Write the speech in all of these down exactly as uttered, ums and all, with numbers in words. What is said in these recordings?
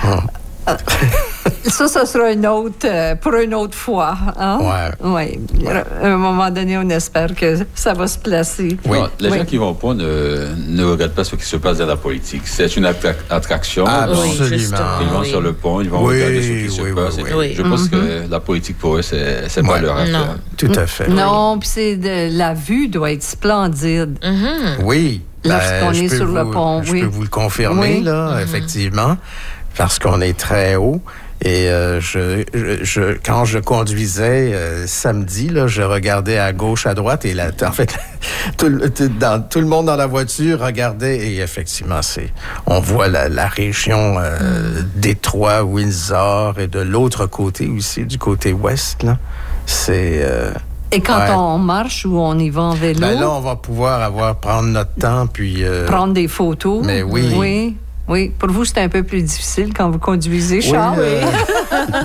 Ça, ça sera une autre, euh, pour une autre fois. Hein? Ouais. Ouais. ouais. À un moment donné, on espère que ça va se placer. Oui. Non, les oui. gens qui vont au pont ne, ne regardent pas ce qui se passe dans la politique. C'est une attra- attraction. Absolument. Ils vont oui. sur le pont, ils vont oui, regarder ce qui oui, se passe. Oui, oui, oui. Je pense mm-hmm. que la politique, pour eux, c'est, c'est ouais. pas leur affaire. Non. Tout à fait. Non, puis c'est de, la vue doit être splendide. Mm-hmm. Oui. Lorsqu'on ben, est sur vous, le pont, je oui. peux vous le confirmer, oui. là, mm-hmm. effectivement, parce qu'on est très haut. Et euh, je, je, je, quand je conduisais euh, samedi, là, je regardais à gauche, à droite, et là, en fait, tout, tout, dans, tout le monde dans la voiture regardait, et effectivement, c'est, on voit la, la région euh, mm. Détroit, Windsor, et de l'autre côté aussi, du côté ouest, là, c'est... Euh, Et quand ouais. on marche ou on y va en vélo... Ben là, on va pouvoir avoir, prendre notre temps, puis... Euh, prendre des photos. Mais oui. Oui. Oui, pour vous, c'est un peu plus difficile quand vous conduisez, Charles. Oui, euh...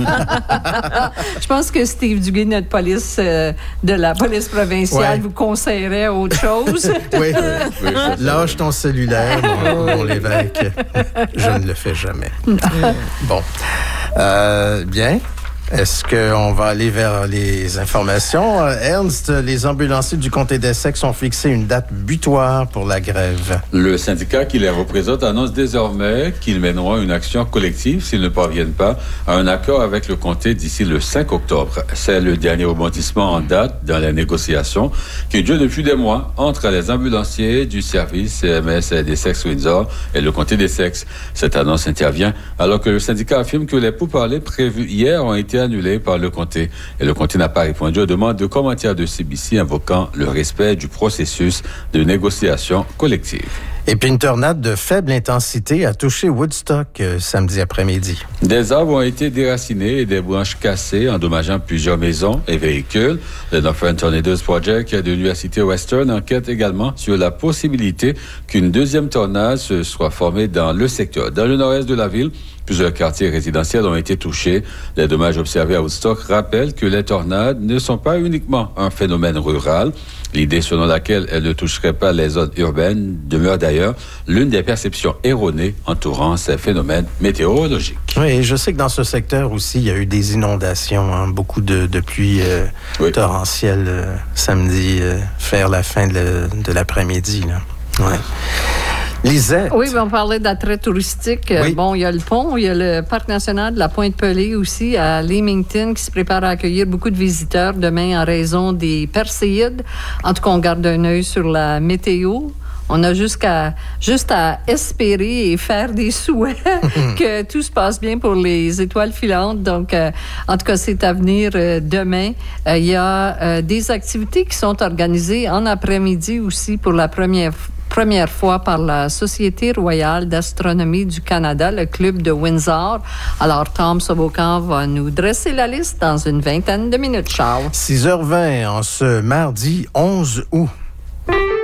Je pense que Steve Duguay, notre police euh, de la police provinciale, ouais. vous conseillerait autre chose. Oui, oui. Lâche ton cellulaire, mon, mon l'évêque. Je ne le fais jamais. Bon. Euh, bien. Est-ce qu'on va aller vers les informations? Ernst, les ambulanciers du comté d'Essex ont fixé une date butoir pour la grève. Le syndicat qui les représente annonce désormais qu'ils mèneront une action collective s'ils ne parviennent pas à un accord avec le comté d'ici le cinq octobre. C'est le dernier rebondissement en date dans les négociations qui dure depuis des mois entre les ambulanciers du service C M S d'Essex-Windsor et le comté d'Essex. Cette annonce intervient alors que le syndicat affirme que les pourparlers prévus hier ont été annulé par le comté. Et le comté n'a pas répondu aux demandes de commentaires de C B C invoquant le respect du processus de négociation collective. Et puis une tornade de faible intensité a touché Woodstock euh, samedi après-midi. Des arbres ont été déracinés et des branches cassées, endommageant plusieurs maisons et véhicules. Le Northern Tornadoes Project de l'Université Western enquête également sur la possibilité qu'une deuxième tornade se soit formée dans le secteur. Dans le nord-est de la ville, plusieurs quartiers résidentiels ont été touchés. Les dommages observés à Woodstock rappellent que les tornades ne sont pas uniquement un phénomène rural. L'idée selon laquelle elles ne toucheraient pas les zones urbaines demeure d'ailleurs l'une des perceptions erronées entourant ces phénomènes météorologiques. Oui, je sais que dans ce secteur aussi, il y a eu des inondations, hein, beaucoup de, de pluies euh, oui. torrentielles euh, samedi, euh, vers la fin de, le, de l'après-midi. Là. Ouais. Lisette. Oui, on parlait d'attrait touristique. Oui. Bon, il y a le pont, il y a le parc national de la Pointe-Pelée aussi à Leamington qui se prépare à accueillir beaucoup de visiteurs demain en raison des Perséides. En tout cas, on garde un œil sur la météo. On a jusqu'à, juste à espérer et faire des souhaits que tout se passe bien pour les étoiles filantes. Donc, euh, en tout cas, c'est à venir euh, demain. Euh, il y a euh, des activités qui sont organisées en après-midi aussi pour la première fois. Première fois par la Société royale d'astronomie du Canada, le club de Windsor. Alors, Tom Sobocan va nous dresser la liste dans une vingtaine de minutes, Charles. six heures vingt en ce mardi onze août.